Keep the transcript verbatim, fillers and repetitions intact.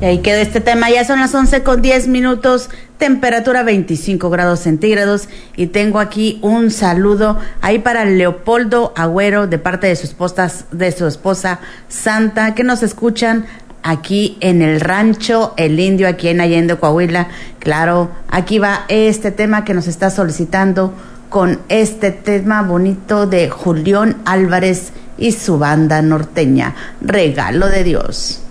Y ahí quedó este tema. Ya son las once con diez minutos, temperatura veinticinco grados centígrados. Y tengo aquí un saludo ahí para Leopoldo Agüero de parte de su esposa, de su esposa Santa, que nos escuchan aquí en el rancho El Indio, aquí en Allende, Coahuila. Claro, aquí va este tema que nos está solicitando con este tema bonito de Julián Álvarez y su banda norteña, Regalo de Dios.